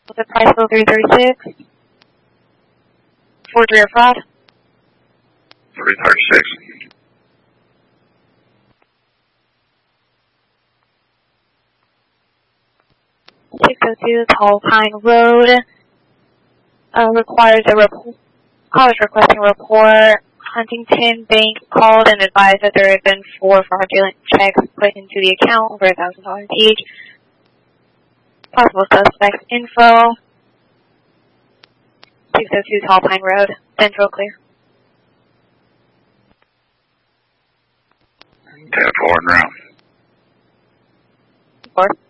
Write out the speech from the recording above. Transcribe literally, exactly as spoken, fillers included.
Was it price bill three thirty-six? Forgery or fraud? three thirty-six. six oh two Tall Pine Road. Uh, requires a report. Call is requesting a report. Huntington Bank called and advised that there had been four fraudulent checks put into the account over a thousand dollars each. Possible suspects info. six oh two Tall Pine Road. Central clear. ten forward round. Four.